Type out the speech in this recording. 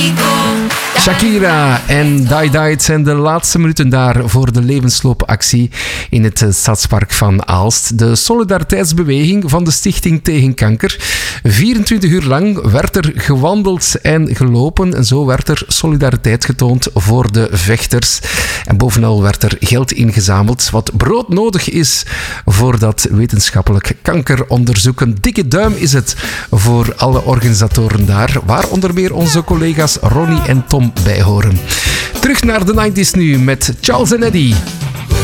Shakira en Die Die. Het zijn de laatste minuten daar voor de levensloopactie in het Stadspark van Aalst. De solidariteitsbeweging van de Stichting Tegen Kanker. 24 uur lang werd er gewandeld en gelopen. En zo werd er solidariteit getoond voor de vechters. En bovenal werd er geld ingezameld wat broodnodig is voor dat wetenschappelijk kankeronderzoek. Een dikke duim is het voor alle organisatoren daar, waar onder meer onze collega's Ronnie en Tom bij horen. Terug naar de 90s nu met Charles en Eddie.